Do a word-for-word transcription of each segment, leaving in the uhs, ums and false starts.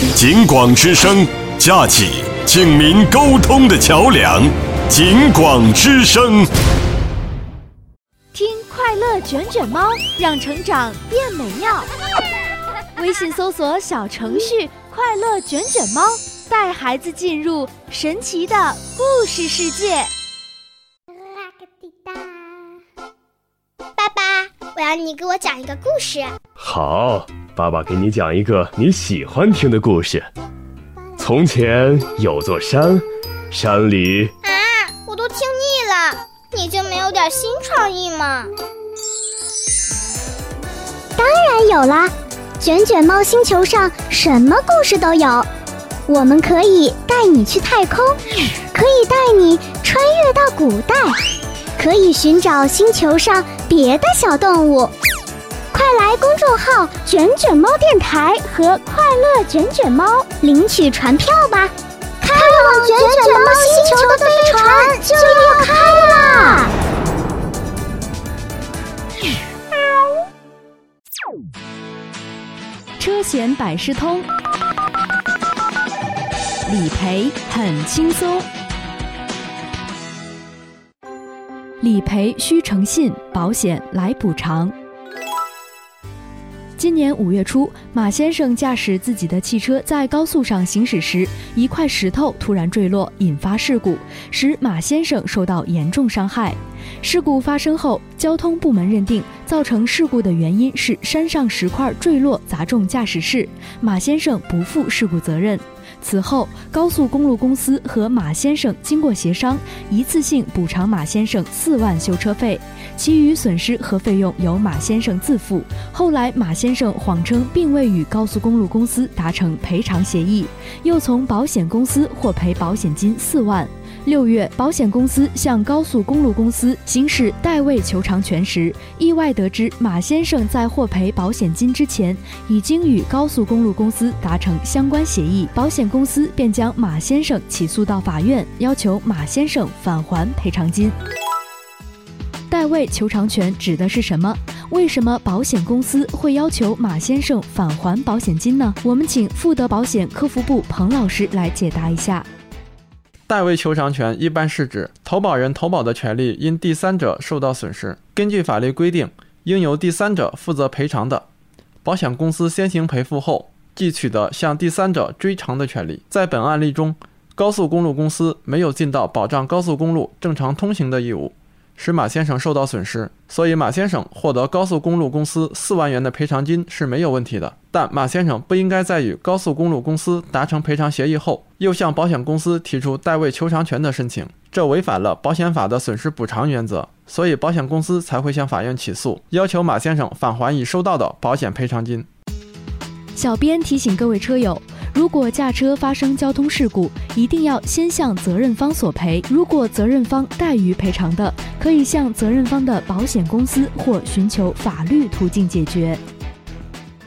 警广之声，架起警民沟通的桥梁。警广之声， 听快乐卷卷猫，让成长变美妙。微信搜索小程序快乐卷卷猫，带孩子进入神奇的故事世界。 爸爸，我要你给我讲一个故事。 好，爸爸给你讲一个你喜欢听的故事。从前有座山，山里…… 啊，我都听腻了，你就没有点新创意吗？ 当然有啦，卷卷猫星球上什么故事都有。我们可以带你去太空，可以带你穿越到古代，可以寻找星球上别的小动物。快来公众号卷卷猫电台和快乐卷卷猫领取船票吧，开往卷卷猫星球的飞船就要开啦！ 车险百事通，理赔很轻松。理赔需诚信，保险来补偿。今年五月初，马先生驾驶自己的汽车在高速上行驶时，一块石头突然坠落，引发事故，使马先生受到严重伤害。事故发生后，交通部门认定造成事故的原因是山上石块坠落砸中驾驶室，马先生不负事故责任。此后，高速公路公司和马先生经过协商，一次性补偿马先生四万修车费，其余损失和费用由马先生自负。后来，马先生谎称并未与高速公路公司达成赔偿协议，又从保险公司获赔保险金四万。六月，保险公司向高速公路公司行使代位求偿权时，意外得知马先生在获赔保险金之前，已经与高速公路公司达成相关协议，保险公司便将马先生起诉到法院，要求马先生返还赔偿金。代位求偿权指的是什么？为什么保险公司会要求马先生返还保险金呢？我们请富德保险客服部彭老师来解答一下。 代位求偿权一般是指投保人投保的权利因第三者受到损失，根据法律规定，应由第三者负责赔偿的，保险公司先行赔付后，即取得向第三者追偿的权利。在本案例中，高速公路公司没有尽到保障高速公路正常通行的义务，使马先生受到损失，所以马先生获得高速公路公司四万元的赔偿金是没有问题的。但马先生不应该在与高速公路公司达成赔偿协议后，又向保险公司提出代位求偿权的申请，这违反了保险法的损失补偿原则，所以保险公司才会向法院起诉，要求马先生返还已收到的保险赔偿金。 小编提醒各位车友，如果驾车发生交通事故，一定要先向责任方索赔，如果责任方怠于赔偿的，可以向责任方的保险公司或寻求法律途径解决。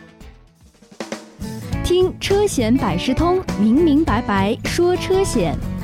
听车险百事通，明明白白说车险。